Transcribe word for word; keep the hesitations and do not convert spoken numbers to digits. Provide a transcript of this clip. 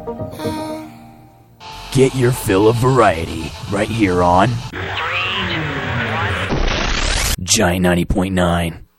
Get your fill of variety right here on Giant ninety point nine.